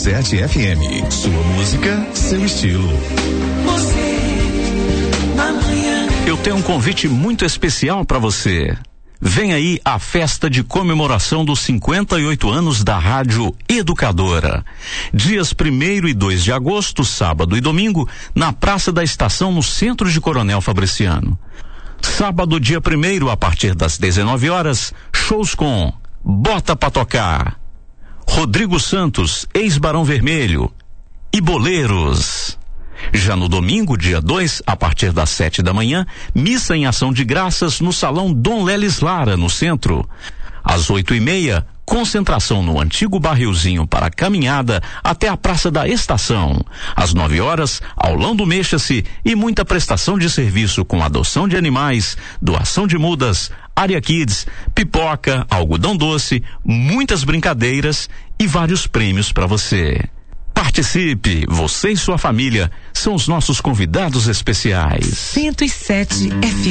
97 FM. Sua música, seu estilo. Eu tenho um convite muito especial para você. Vem aí a festa de comemoração dos 58 anos da Rádio Educadora. Dias 1º e 2 de agosto, sábado e domingo, na Praça da Estação, no centro de Coronel Fabriciano. Sábado, dia 1º, a partir das 19 horas, shows com Bota Pra Tocar, Rodrigo Santos, ex-Barão Vermelho e Boleiros. Já no domingo, dia 2, a partir das 7 da manhã, missa em ação de graças no Salão Dom Lelis Lara, no centro. Às 8:30, concentração no antigo barrilzinho para a caminhada até a Praça da Estação. Às 9 horas, aulão do Mexa-se e muita prestação de serviço com adoção de animais, doação de mudas, área kids, pipoca, algodão doce, muitas brincadeiras e vários prêmios para você. Participe, você e sua família são os nossos convidados especiais. 107 FM.